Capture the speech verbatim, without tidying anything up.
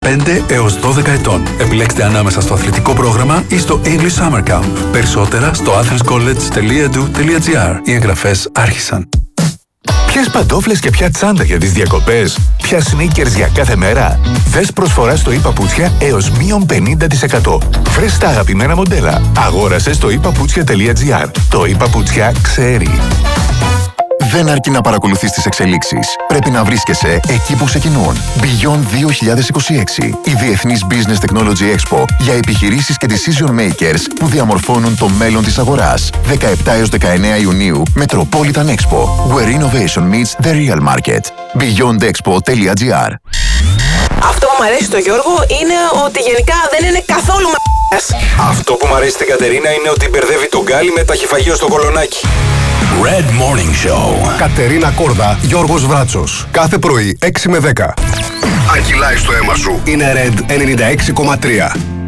πέντε έως δώδεκα ετών. Επιλέξτε ανάμεσα στο αθλητικό πρόγραμμα ή στο English Summer Camp. Περισσότερα στο athens college τελεία e d u τελεία g r. Οι εγγραφές άρχισαν. Ποιες παντόφλες και ποια τσάντα για τις διακοπές? Ποια sneakers για κάθε μέρα? Δες προσφορά στο iPaputsια έως μείον πενήντα τοις εκατό. Βρες τα αγαπημένα μοντέλα. Αγόρασε στο iPaputsια τελεία g r. Το iPaputsια ξέρει. Δεν αρκεί να παρακολουθείς τις εξελίξεις. Πρέπει να βρίσκεσαι εκεί που ξεκινούν. Beyond δύο χιλιάδες είκοσι έξι. Η Διεθνής Business Technology Expo για επιχειρήσεις και decision makers που διαμορφώνουν το μέλλον της αγοράς. δεκαεπτά έως δεκαεννέα Ιουνίου, Metropolitan Expo. Where innovation meets the real market. beyond expo τελεία g r. Αυτό που μου αρέσει στο Γιώργο είναι ότι γενικά δεν είναι καθόλου μ***ας. Αυτό που μου αρέσει στην Κατερίνα είναι ότι μπερδεύει τον Γκάλι με ταχυφαγείο στο κολονάκι. Red Morning Show. Κατερίνα Κόρδα, Γιώργος Βράτσος. Κάθε πρωί έξι με δέκα. Αν κυλάει στο αίμα σου, Είναι Red ενενήντα έξι κόμμα τρία.